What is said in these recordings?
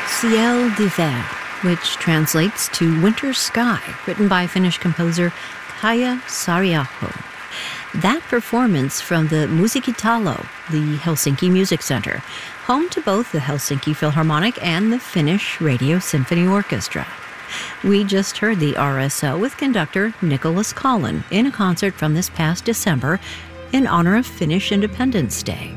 Ciel d'hiver, which translates to Winter Sky, written by Finnish composer Kaija Saariaho. That performance from the Musiikkitalo, the Helsinki Music Center, home to both the Helsinki Philharmonic and the Finnish Radio Symphony Orchestra. We just heard the RSO with conductor Nicholas Collin in a concert from this past December in honor of Finnish Independence Day.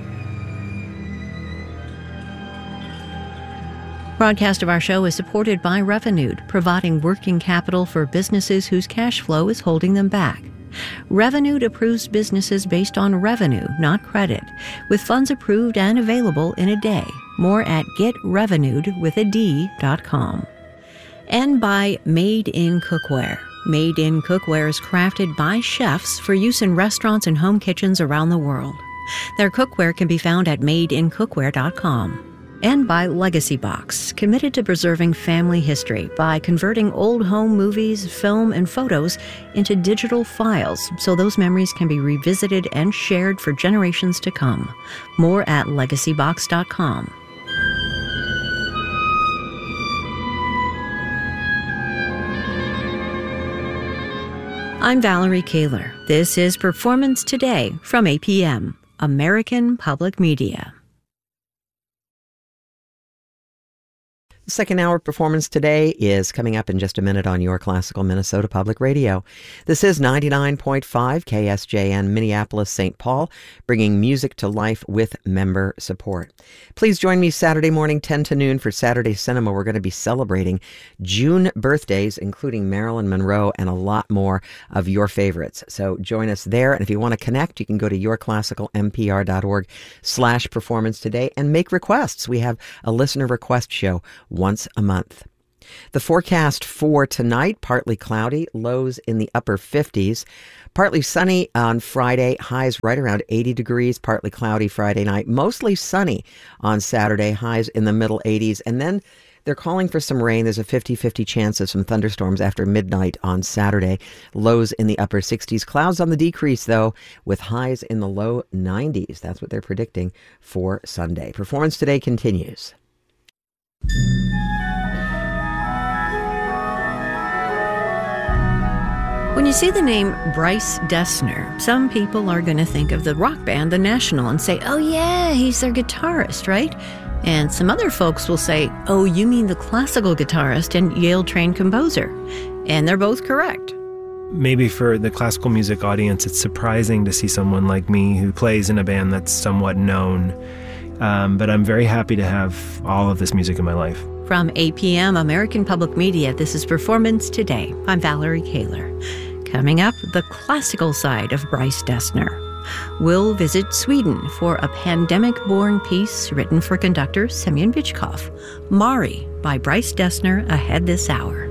Broadcast of our show is supported by Revenued, providing working capital for businesses whose cash flow is holding them back. Revenued approves businesses based on revenue, not credit, with funds approved and available in a day. More at getrevenued.com. And by Made in Cookware. Made in Cookware is crafted by chefs for use in restaurants and home kitchens around the world. Their cookware can be found at madeincookware.com. And by Legacy Box, committed to preserving family history by converting old home movies, film, and photos into digital files so those memories can be revisited and shared for generations to come. More at legacybox.com. I'm Valerie Kaler. This is Performance Today from APM, American Public Media. Second hour Performance Today is coming up in just a minute on your classical Minnesota Public Radio. This is 99.5 KSJN Minneapolis, St. Paul, bringing music to life with member support. Please join me Saturday morning 10 to noon for Saturday Cinema. We're going to be celebrating June birthdays, including Marilyn Monroe and a lot more of your favorites. So join us there. And if you want to connect, you can go to yourclassicalmpr.org/performance today and make requests. We have a listener request show once a month. The forecast for tonight, partly cloudy, lows in the upper 50s. Partly sunny on Friday, highs right around 80 degrees, partly cloudy Friday night. Mostly sunny on Saturday, highs in the middle 80s. And then they're calling for some rain. There's a 50-50 chance of some thunderstorms after midnight on Saturday. Lows in the upper 60s. Clouds on the decrease, though, with highs in the low 90s. That's what they're predicting for Sunday. Performance Today continues. When you see the name Bryce Dessner, some people are going to think of the rock band The National and say, oh yeah, he's their guitarist, right? And some other folks will say, oh, you mean the classical guitarist and Yale-trained composer. And they're both correct. Maybe for the classical music audience, it's surprising to see someone like me who plays in a band that's somewhat known. But I'm very happy to have all of this music in my life. From APM, American Public Media, this is Performance Today. I'm Valerie Kaler. Coming up, the classical side of Bryce Dessner. We'll visit Sweden for a pandemic-born piece written for conductor Semyon Bychkov, Mari by Bryce Dessner, ahead this hour.